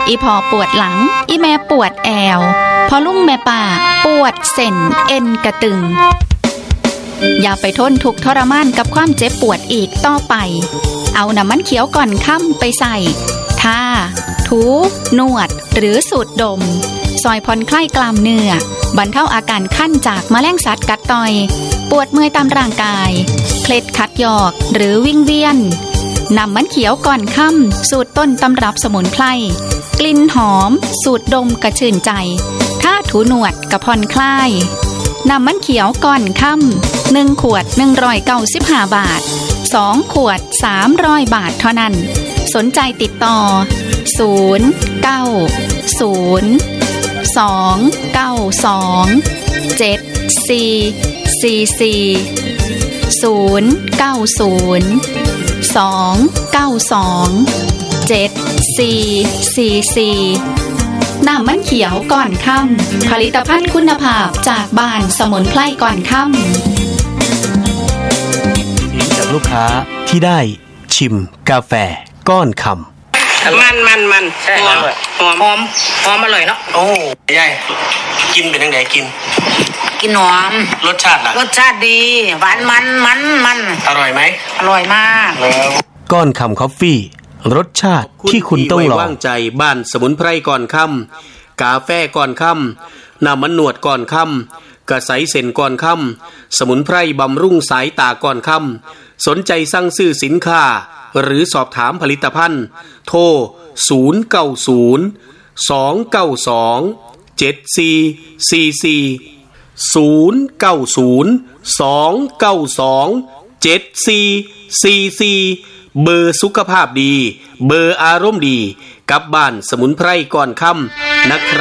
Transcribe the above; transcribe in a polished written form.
อีพอปวดหลังอีแม่ปวดแอวพอลุงแม่ป่าปวดเส้นเอ็นกระตึงอย่าไปทนทุกข์ทรมานกับความเจ็บปวดอีกต่อไปเอาน้ำมันเขียวก่อนค่ำไปใส่ทาถูนวดหรือสูดดมซอยผ่อนคลายกล้ามเนื้อบรรเทาอาการคันจากแมลงสัตว์กัดต่อยปวดเมื่อยตามร่างกายเคล็ดขัดยอกหรือวิงเวียนน้ำมันเขียวก่อนค่ำสูตรต้นตำรับสมุนไพรกลิ่นหอมสูดดมกระชื่นใจถ้าถูหนวดกระผ่อนคลายน้ำมันเขียวก่อนค่ำ1 ขวด195 บาท2 ขวด300 บาทเท่านั้นสนใจติดต่อน้ำมันเขียวก่อนค่ำผลิตภัณฑ์คุณภาพจากบ้านสมุนไพรก่อนค่ำจากลูกค้าที่ได้ชิมกาแฟก้อนคำมันใช่หอมอร่อยเนาะโอ้ยายกินเป็นยังไงกินหอมรสชาติล่ะรสชาติดีหวานมันอร่อยไหมอร่อยมากก้อนคำคอฟฟี่รสชาติที่คุณต้องลองวางใจบ้านสมุนไพรก่อนค่ำกาแฟก่อนค่ำน้ำมันหนวดก่อนค่ำกระใสเส้นก่อนค่ำสมุนไพรบำรุงสายตาก่อนค่ำสนใจสั่งซื้อสินค้าหรือสอบถามผลิตภัณฑ์โทรเบอร์สุขภาพดีเบอร์อารมณ์ดีกับบ้านสมุนไพรก่อนค่ำนะครับ